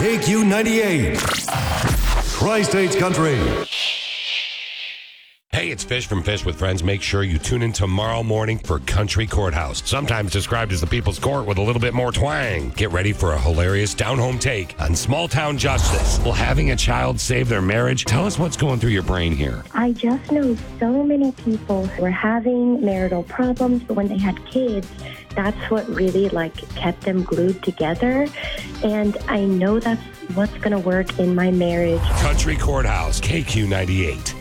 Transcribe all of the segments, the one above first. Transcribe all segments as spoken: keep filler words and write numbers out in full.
K Q ninety-eight, Tri-States Country. Hey, it's Fish from Fish with Friends. Make sure you tune in tomorrow morning for Country Courthouse, sometimes described as the People's Court with a little bit more twang. Get ready for a hilarious down-home take on small-town justice. Will having a child save their marriage? Tell us what's going through your brain here. I just know so many people who were having marital problems, but when they had kids, that's what really, like, kept them glued together. And I know that's what's going to work in my marriage. Country Courthouse, K Q ninety-eight.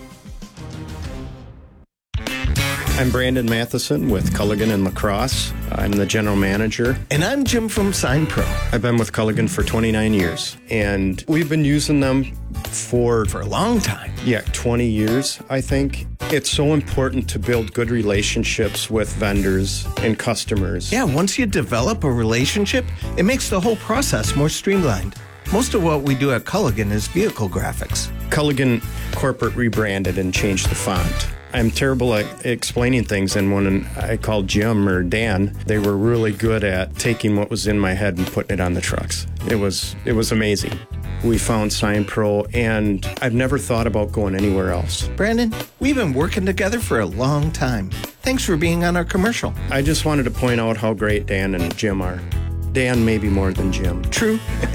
I'm Brandon Matheson with Culligan and Lacrosse. I'm the general manager. And I'm Jim from Sign Pro. I've been with Culligan for twenty-nine years, and we've been using them for... For a long time. Yeah, twenty years, I think. It's so important to build good relationships with vendors and customers. Yeah, once you develop a relationship, it makes the whole process more streamlined. Most of what we do at Culligan is vehicle graphics. Culligan corporate rebranded and changed the font. I'm terrible at explaining things, and when I called Jim or Dan, they were really good at taking what was in my head and putting it on the trucks. It was it was amazing. We found Sign Pro, and I've never thought about going anywhere else. Brandon, we've been working together for a long time. Thanks for being on our commercial. I just wanted to point out how great Dan and Jim are. Dan maybe more than Jim. True. Go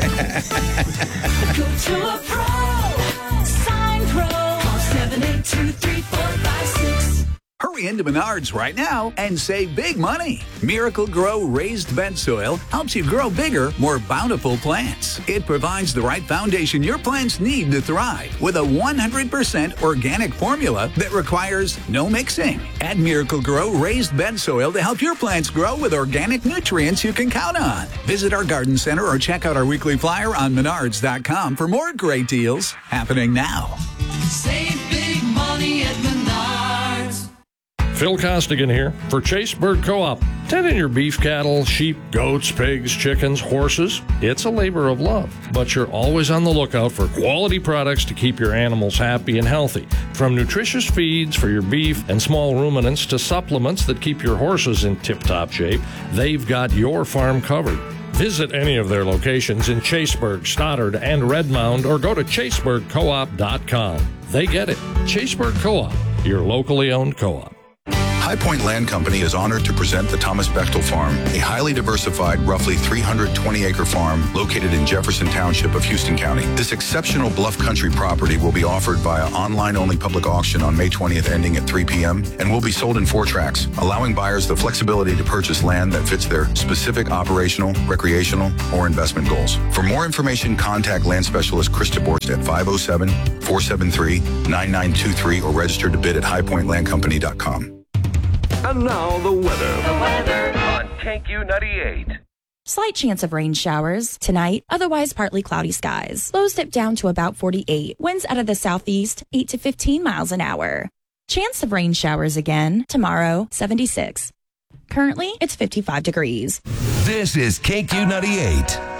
to a pro. Sign Pro. Call seven eight two, three four five six. Hurry into Menards right now and save big money. Miracle Grow raised bed soil helps you grow bigger, more bountiful plants. It provides the right foundation your plants need to thrive with a one hundred percent organic formula that requires no mixing. Add Miracle Grow raised bed soil to help your plants grow with organic nutrients you can count on. Visit our garden center or check out our weekly flyer on menards dot com for more great deals happening now. Save big money at Menards. Phil Costigan here for Chase Bird Co-op. Tending your beef cattle, sheep, goats, pigs, chickens, horses, it's a labor of love. But you're always on the lookout for quality products to keep your animals happy and healthy. From nutritious feeds for your beef and small ruminants to supplements that keep your horses in tip-top shape, they've got your farm covered. Visit any of their locations in Chaseburg, Stoddard, and Redmond, or go to chaseburg co op dot com. They get it. Chaseburg Co-op, your locally owned co-op. High Point Land Company is honored to present the Thomas Bechtel Farm, a highly diversified, roughly three hundred twenty acre farm located in Jefferson Township of Houston County. This exceptional bluff country property will be offered via online-only public auction on May twentieth ending at three p.m. and will be sold in four tracks, allowing buyers the flexibility to purchase land that fits their specific operational, recreational, or investment goals. For more information, contact land specialist Chris DeBorst at five oh seven, four seven three, nine nine two three or register to bid at high point land company dot com. And now the weather. The weather on K Q ninety-eight. Slight chance of rain showers tonight, otherwise partly cloudy skies. Lows dip down to about forty-eight. Winds out of the southeast, eight to fifteen miles an hour. Chance of rain showers again tomorrow, seventy-six. Currently, it's fifty-five degrees. This is K Q ninety-eight.